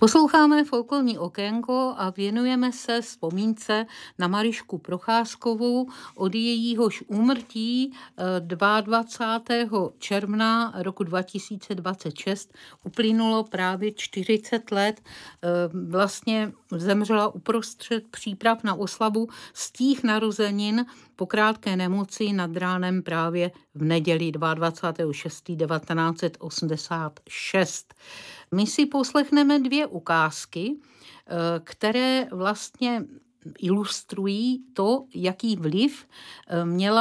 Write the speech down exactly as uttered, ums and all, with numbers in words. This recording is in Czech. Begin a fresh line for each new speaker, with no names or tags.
Posloucháme folklorní okénko a věnujeme se vzpomínce na Maryšku Procházkovou, od jejíhož úmrtí dvacátého druhého června roku dva tisíce dvacet šest uplynulo právě čtyřicet let. Vlastně zemřela uprostřed příprav na oslavu stých narozenin po krátké nemoci nad ránem právě v neděli dvacátého druhého šestého devatenáct set osmdesát šest. My si poslechneme dvě ukázky, které vlastně ilustrují to, jaký vliv měla